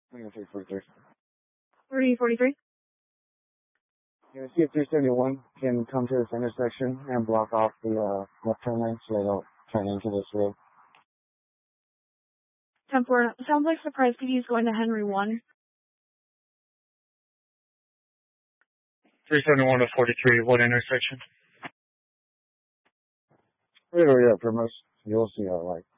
343. 343? Yeah, see if 371 can come to this intersection and block off the left turn lane so they don't turn into this road. 10-4. Sounds like Surprise PD is going to Henry 1. 371 to 43, what intersection? Right over here, Primrose. You'll see our light.